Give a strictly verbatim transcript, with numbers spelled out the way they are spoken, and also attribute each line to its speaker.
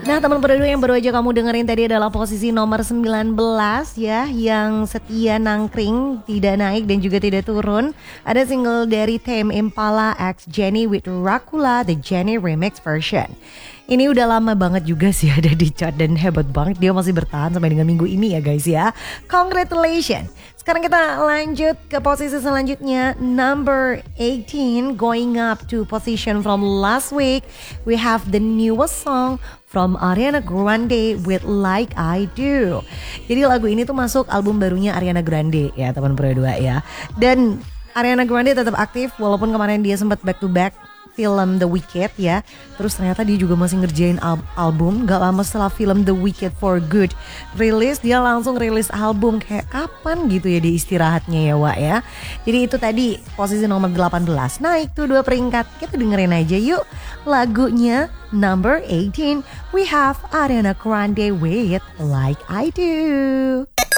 Speaker 1: Nah teman berdua yang baru aja kamu dengerin tadi adalah posisi nomor sembilan belas ya, yang setia nangkring, tidak naik dan juga tidak turun. Ada single dari Tame Impala X Jennie with Dracula, the Jennie remix version. Ini udah lama banget juga sih ada di chart dan hebat banget dia masih bertahan sampai dengan minggu ini ya guys ya. Congratulations. Sekarang kita lanjut ke posisi selanjutnya, number eighteen, going up to position from last week. We have the newest song from Ariana Grande with Like I Do. Jadi lagu ini tuh masuk album barunya Ariana Grande ya teman berdua ya. Dan Ariana Grande tetap aktif walaupun kemarin dia sempat back to back film The Wicked ya. Terus ternyata dia juga masih ngerjain al- album. Gak lama setelah film The Wicked for Good rilis, dia langsung rilis album. Kayak kapan gitu ya di istirahatnya ya Wak ya. Jadi itu tadi posisi nomor delapan belas. Naik tuh dua peringkat. Kita dengerin aja yuk lagunya number eighteen. We have Ariana Grande with Like I Do.